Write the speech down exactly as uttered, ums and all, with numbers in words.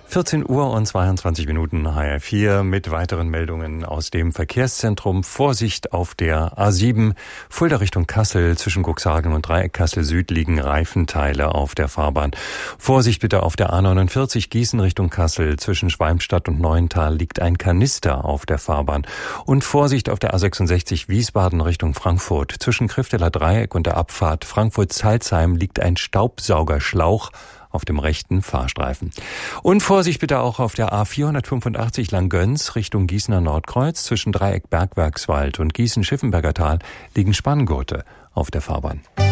vierzehn Uhr und zweiundzwanzig Minuten H R vier mit weiteren Meldungen aus dem Verkehrszentrum. Vorsicht auf der A sieben, Fulda Richtung Kassel, zwischen Cuxhagen und Dreieck Kassel Süd liegen Reifenteile auf der Fahrbahn. Vorsicht bitte auf der A neunundvierzig, Gießen Richtung Kassel, zwischen Schwalmstadt und Neuental liegt ein Kanister auf der Fahrbahn. Und Vorsicht auf der A sechsundsechzig, Wiesbaden Richtung Frankfurt, zwischen Krifteler Dreieck und der Abfahrt Frankfurt-Salzheim liegt ein Staubsaugerschlauch auf dem rechten Fahrstreifen. Und Vorsicht bitte auch auf der A vierhundertfünfundachtzig Langgöns Richtung Gießener Nordkreuz. Zwischen Dreieck Bergwerkswald und Gießen-Schiffenberger Tal liegen Spanngurte auf der Fahrbahn.